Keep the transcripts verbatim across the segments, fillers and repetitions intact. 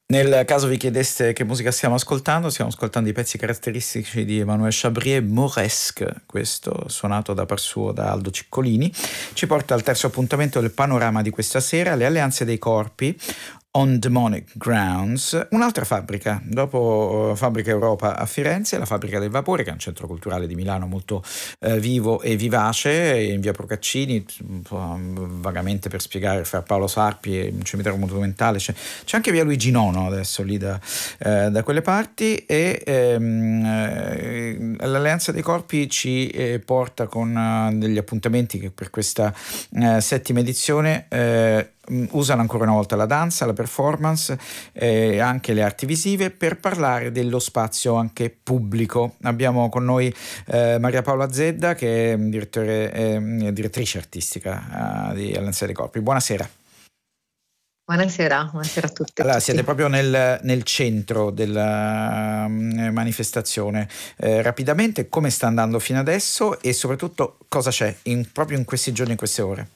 Nel caso vi chiedeste che musica stiamo ascoltando, stiamo ascoltando i pezzi caratteristici di Emmanuel Chabrier, Mauresque, questo suonato da par suo da Aldo Ciccolini. Ci porta al terzo appuntamento del panorama di questa sera, le alleanze dei corpi, On Demonic Grounds, un'altra fabbrica, dopo uh, Fabbrica Europa a Firenze, la Fabbrica del Vapore, che è un centro culturale di Milano molto uh, vivo e vivace, in via Procaccini, um, vagamente per spiegare, fra Paolo Sarpi e un cimitero monumentale, c'è, c'è anche via Luigi nono adesso lì da, uh, da quelle parti, e um, uh, l'Alleanza dei Corpi ci eh, porta con uh, degli appuntamenti che per questa uh, settima edizione uh, usano ancora una volta la danza, la performance e eh, anche le arti visive per parlare dello spazio anche pubblico. Abbiamo con noi eh, Maria Paola Zedda, che è direttore, eh, direttrice artistica eh, di Alleanza dei Corpi. Buonasera. Buonasera, buonasera a tutte. Allora, tutti. siete proprio nel, nel centro della um, manifestazione. Eh, rapidamente, come sta andando fino adesso e soprattutto cosa c'è in, proprio in questi giorni, in queste ore?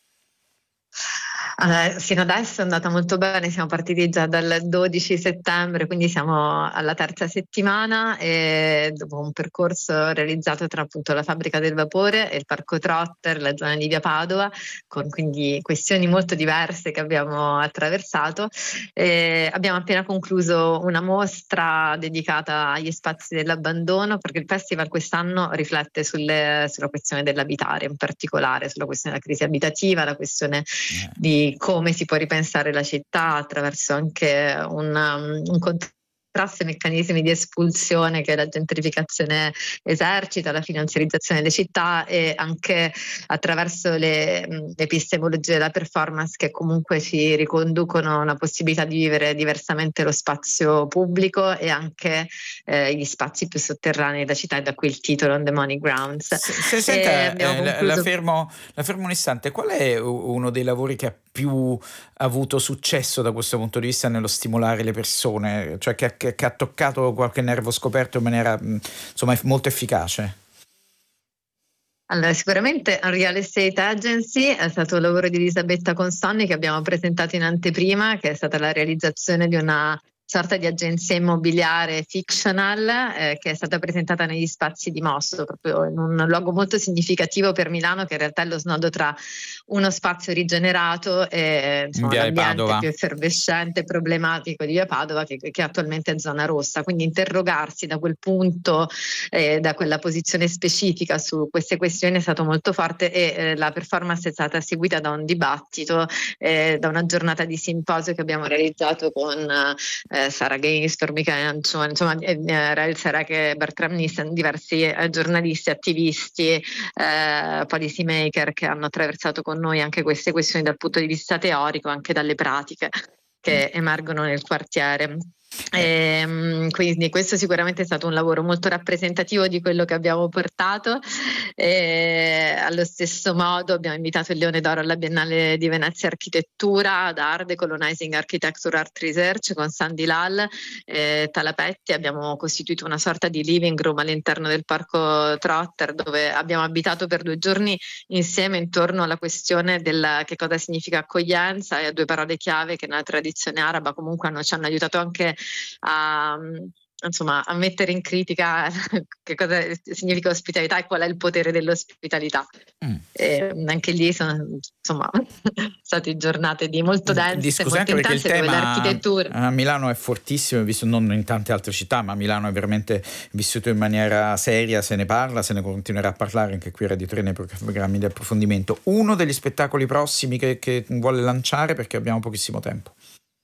Allora, fino adesso è andata molto bene, siamo partiti già dal dodici settembre, quindi siamo alla terza settimana e dopo un percorso realizzato tra appunto la Fabbrica del Vapore e il Parco Trotter, la zona di via Padova, con quindi questioni molto diverse che abbiamo attraversato. E abbiamo appena concluso una mostra dedicata agli spazi dell'abbandono, perché il festival quest'anno riflette sulle, sulla questione dell'abitare, in particolare sulla questione della crisi abitativa, la questione di come si può ripensare la città attraverso anche un, um, un contrasto ai meccanismi di espulsione che la gentrificazione esercita, la finanziarizzazione delle città e anche attraverso le epistemologie della performance che comunque ci riconducono a una possibilità di vivere diversamente lo spazio pubblico e anche eh, gli spazi più sotterranei della città, e da qui il titolo On Demonic Grounds. Se, se senta, eh, concluso... la, fermo, la fermo un istante, qual è uno dei lavori che ha più avuto successo da questo punto di vista nello stimolare le persone, cioè che, che, che ha toccato qualche nervo scoperto in maniera insomma molto efficace? Allora, sicuramente Real Estate Agency è stato il lavoro di Elisabetta Consonni che abbiamo presentato in anteprima, che è stata la realizzazione di una sorta di agenzia immobiliare fictional eh, che è stata presentata negli spazi di Mosso, proprio in un luogo molto significativo per Milano, che in realtà è lo snodo tra uno spazio rigenerato e insomma, l'ambiente più effervescente e problematico di via Padova, che, che attualmente è zona rossa. Quindi interrogarsi da quel punto, eh, da quella posizione specifica su queste questioni è stato molto forte, e eh, la performance è stata seguita da un dibattito, eh, da una giornata di simposio che abbiamo realizzato con eh, Sara Gainsbourg, Michael Ancione, insomma, eh, Rael Serach e Bertram Nissen, diversi eh, giornalisti, attivisti, eh, policy maker che hanno attraversato con noi anche queste questioni dal punto di vista teorico, anche dalle pratiche che emergono nel quartiere. E, quindi questo sicuramente è stato un lavoro molto rappresentativo di quello che abbiamo portato, e allo stesso modo abbiamo invitato il Leone d'Oro alla Biennale di Venezia Architettura ad Art Decolonizing Architecture Art Research con Sandy Lal e Talapetti. Abbiamo costituito una sorta di living room all'interno del Parco Trotter, dove abbiamo abitato per due giorni insieme intorno alla questione del che cosa significa accoglienza e a due parole chiave che nella tradizione araba comunque hanno, ci hanno aiutato anche a, insomma, a mettere in critica che cosa significa ospitalità e qual è il potere dell'ospitalità. Mm. E anche lì sono insomma state giornate di molto dense, discusse, molto anche intense, perché il dove tema l'architettura a Milano è fortissimo, visto non in tante altre città, ma a Milano è veramente vissuto in maniera seria, se ne parla, se ne continuerà a parlare anche qui a Radio tre nei programmi di approfondimento. Uno degli spettacoli prossimi che, che vuole lanciare, perché abbiamo pochissimo tempo.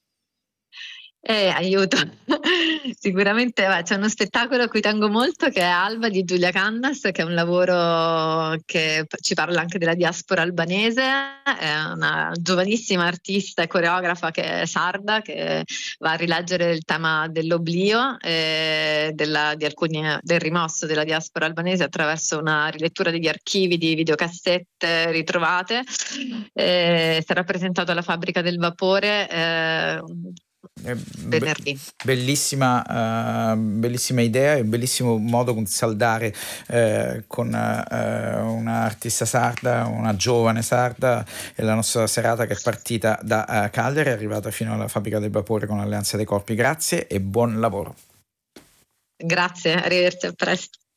Eh, aiuto. Sicuramente beh, c'è uno spettacolo a cui tengo molto, che è Alba di Giulia Cannas, che è un lavoro che ci parla anche della diaspora albanese. È una giovanissima artista e coreografa che è sarda, che va a rileggere il tema dell'oblio e della, di alcuni, del rimosso della diaspora albanese attraverso una rilettura degli archivi di videocassette ritrovate. E sarà presentato alla Fabbrica del Vapore eh, venerdì. Bellissima, uh, bellissima idea e bellissimo modo di saldare uh, con uh, un'artista sarda, una giovane sarda, e la nostra serata che è partita da uh, Cagliari, è arrivata fino alla Fabbrica del Vapore con l'Alleanza dei Corpi. Grazie e buon lavoro. Grazie, arrivederci, a presto.